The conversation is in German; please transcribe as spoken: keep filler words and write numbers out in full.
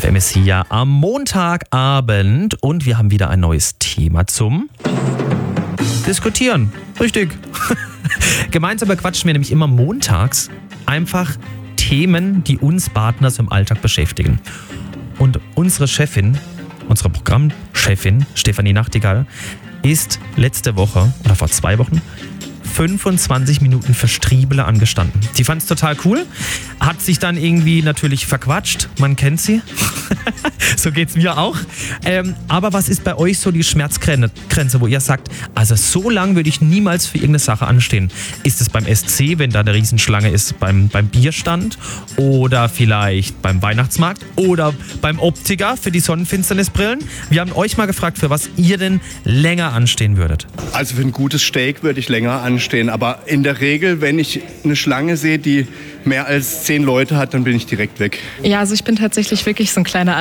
Der Messia am Montagabend und wir haben wieder ein neues Thema zum Diskutieren. Richtig. Gemeinsam bequatschen wir nämlich immer montags einfach Themen, die uns Partners im Alltag beschäftigen. Und unsere Chefin, unsere Programmchefin Stefanie Nachtigall, ist letzte Woche oder vor zwei Wochen fünfundzwanzig Minuten für Striebele angestanden. Die fand es total cool, hat sich dann irgendwie natürlich verquatscht, man kennt sie. So geht's mir auch. Ähm, aber was ist bei euch so die Schmerzgrenze, wo ihr sagt, also so lang würde ich niemals für irgendeine Sache anstehen? Ist es beim S C, wenn da eine Riesenschlange ist, beim, beim Bierstand oder vielleicht beim Weihnachtsmarkt oder beim Optiker für die Sonnenfinsternisbrillen? Wir haben euch mal gefragt, für was ihr denn länger anstehen würdet. Also für ein gutes Steak würde ich länger anstehen, aber in der Regel, wenn ich eine Schlange sehe, die mehr als zehn Leute hat, dann bin ich direkt weg. Ja, also ich bin tatsächlich wirklich so ein kleiner